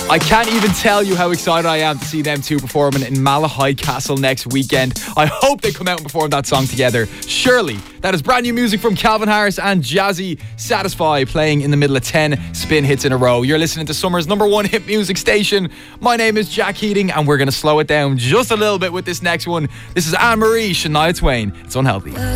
I can't even tell you how excited I am to see them two performing in Malahide Castle next weekend. I hope they come out and perform that song together. Surely. That is brand new music from Calvin Harris and Jazzy. Satisfy, playing in the middle of 10 spin hits in a row. You're listening to Summer's #1 hit music station. My name is Jack Heating, and we're going to slow it down just a little bit with this next one. This is Anne-Marie, Shania Twain. It's Unhealthy.